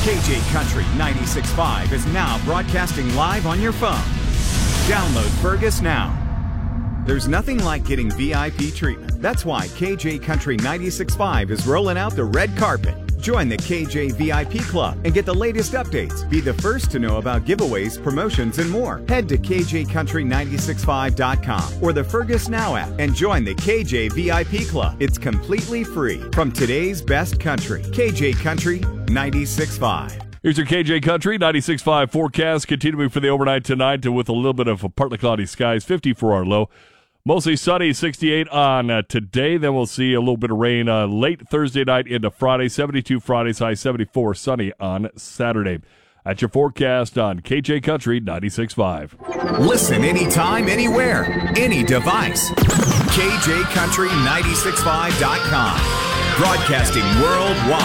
KJ Country 96.5 is now broadcasting live on your phone. Download Fergus now. There's nothing like getting VIP treatment. That's why KJ Country 96.5 is rolling out the red carpet. Join the KJ VIP Club and get the latest updates. Be the first to know about giveaways, promotions, and more. Head to KJCountry965.com or the Fergus Now app and join the KJ VIP Club. It's completely free. From today's best country, KJ Country 96.5. Here's your KJ Country 96.5 forecast, continuing for the overnight tonight with a little bit of partly cloudy skies, 50 for our low. Mostly sunny, 68 on today. Then we'll see a little bit of rain late Thursday night into Friday. 72 Fridays, high 74, sunny on Saturday. That's your forecast on KJ Country 96.5. Listen anytime, anywhere, any device. KJCountry965.com. Broadcasting worldwide.